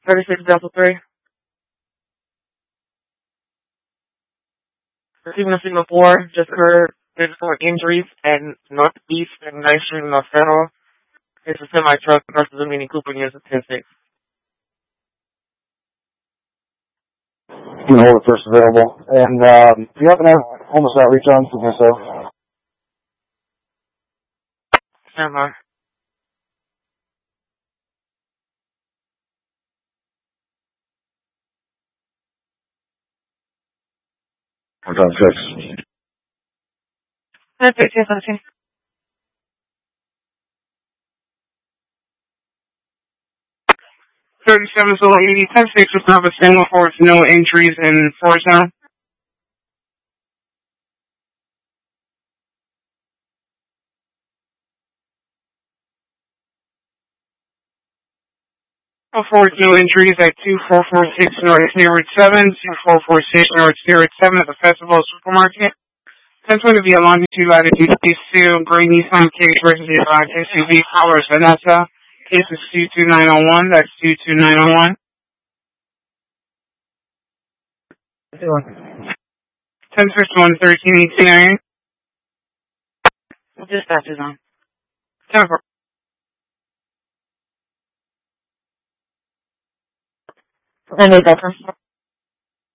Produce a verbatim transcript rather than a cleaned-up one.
thirty-six Delta three. Receiving a signal four, just heard physical injuries at Northeast and ninth Street in North Federal. It's a semi-truck versus a Mini Cooper units of ten six. You can hold it first available. And um, do you happen to have homeless outreach on for myself? Stand by. One time six. That's it, yes, okay. thirty-seven Solo eighty, ten six was not a signal for its no injuries in Forest Town. Forward no injuries at two four four six North Steroid seven, two four four six North Steroid seven at the Festival Supermarket. ten twenty via longitude latitude two, Gray Nissan Cage versus the S U V Colors Vanessa. Case is two two nine oh one, that's two two nine oh one. ten six one thirteen eighty-nine. Dispatch is on. ten four. I made that first.